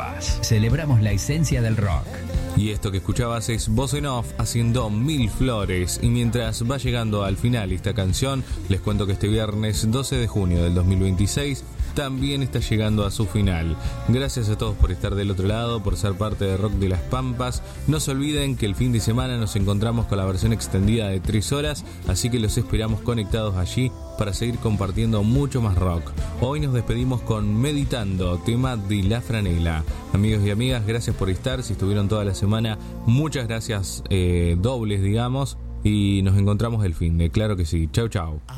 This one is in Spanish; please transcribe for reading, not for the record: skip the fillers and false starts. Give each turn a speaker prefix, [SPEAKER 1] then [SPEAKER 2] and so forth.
[SPEAKER 1] Pampas. Celebramos la esencia del rock.
[SPEAKER 2] Y esto que escuchabas es Voz en Off haciendo Mil Flores. Y mientras va llegando al final esta canción, les cuento que este viernes 12 de junio del 2026 también está llegando a su final. Gracias a todos por estar del otro lado, por ser parte de Rock de las Pampas. No se olviden que el fin de semana nos encontramos con la versión extendida de 3 horas, así que los esperamos conectados allí para seguir compartiendo mucho más rock. Hoy nos despedimos con Meditando, tema de La Franela. Amigos y amigas, gracias por estar. Si estuvieron toda la semana, muchas gracias dobles, digamos. Y nos encontramos el fin de, claro que sí. Chau, chau.